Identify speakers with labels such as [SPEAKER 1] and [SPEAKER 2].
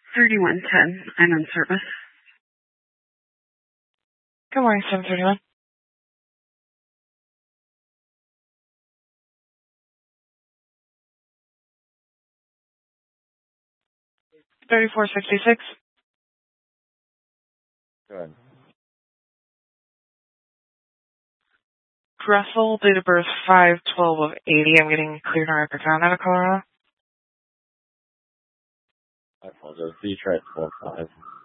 [SPEAKER 1] 3110. I'm in service.
[SPEAKER 2] Good morning, 731. $34.66.
[SPEAKER 3] Good.
[SPEAKER 2] Russell, date of birth 5/12 of 80. I'm getting cleared on record found out of Colorado.
[SPEAKER 3] I apologize. Detroit 12-5.